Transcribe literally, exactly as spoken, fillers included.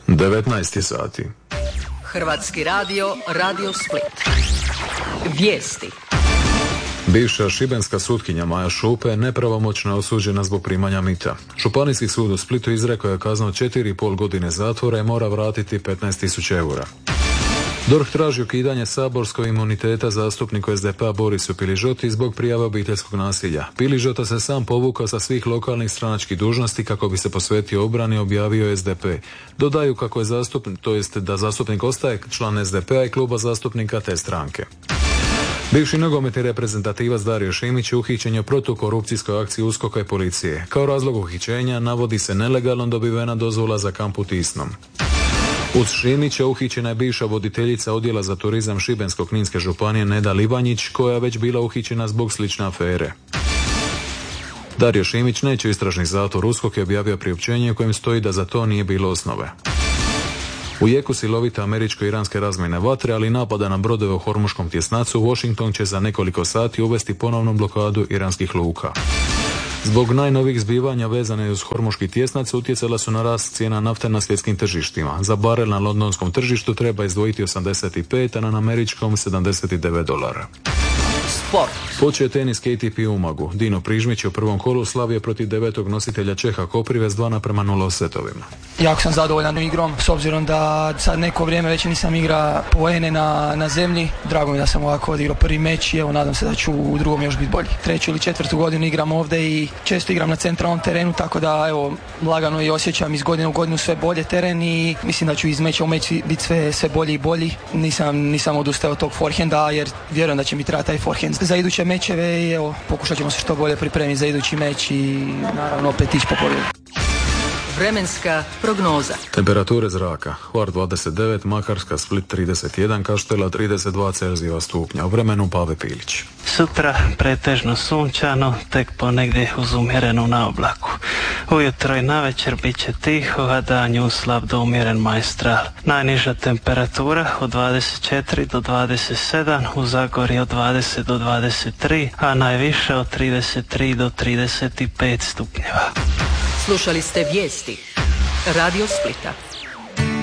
devetnaest je sati. Hrvatski radio, Radio Split. Vijesti. Bivša šibenska sutkinja Maja Šupe nepravomoćno je osuđena zbog primanja mita. Županijski sud u Splitu izrekao je kaznu od četiri i pol godine zatvora i mora vratiti petnaest tisuća eura. D O R H traži ukidanje saborskog imuniteta zastupniku S D P-a Borisu Piližoti zbog prijave obiteljskog nasilja. Piližota se sam povukao sa svih lokalnih stranačkih dužnosti kako bi se posvetio obrani, objavio S D P. Dodaju kako je zastupnik, to jest da zastupnik ostaje član S D P-a i kluba zastupnika te stranke. Bivši nogometni reprezentativac Dario Šimić je uhićen u protukorupcijskoj akciji USKOK-a i policije. Kao razlog uhićenja navodi se nelegalno dobivena dozvola za kamp u Tisnom. Uz Šimića uhićena je bivša voditeljica odjela za turizam Šibensko-kninske županije Neda Livanjić, koja je već bila uhićena zbog slične afere. Dario Šimić neće u istražni zatvor. USKOK je objavio priopćenje u kojem stoji da za to nije bilo osnove. U jeku silovite američko-iranske razmjene vatre, ali i napada na brodove u Hormuškom tjesnacu, Washington će za nekoliko sati uvesti ponovnu blokadu iranskih luka. Zbog najnovijih zbivanja vezane uz Hormuški tjesnac utjecala su na rast cijena nafte na svjetskim tržištima. Za barel na londonskom tržištu treba izdvojiti osamdeset pet, a na američkom sedamdeset devet dolara. Sport. Počeo je tenis K T P u Umagu. Dino Prižmić je u prvom kolu slavio protiv devetog nositelja Čeha Koprive s dva naprema nula u setovima. Jako sam zadovoljan igrom, s obzirom da sad neko vrijeme već nisam igra poene na, na zemlji. Drago mi da sam ovako odigrao prvi meč i evo nadam se da ću u drugom još biti bolji. Treću ili četvrtu godinu igram ovdje i često igram na centralnom terenu, tako da evo lagano i osjećam iz godine u godinu sve bolje teren i mislim da ću iz meča u meč biti sve, sve bolji i bolji. Nisam, nisam odustao od tog forehanda jer vjerujem da će mi trebati taj forehand za iduće mečeve i evo pokušat ćemo se što bolje pripremiti za idući meč i naravno opet ići po pobjedu. Vremenska prognoza. Temperature zraka: Hvar dvadeset devet, Makarska, Split trideset jedan, Kaštela trideset dva Celzijeva stupnja. U vremenu Pave Pilić. Sutra pretežno sunčano, tek ponegdje uz umjerenu naoblaku. Ujutro i navečer bit će tiho, a danju slab do umjeren majstral. Najniža temperatura od dvadeset četiri do dvadeset sedam, u Zagorju od dvadeset do dvadeset tri, a najviše od trideset tri do trideset pet stupnjeva. Slušali ste vijesti Radio Splita.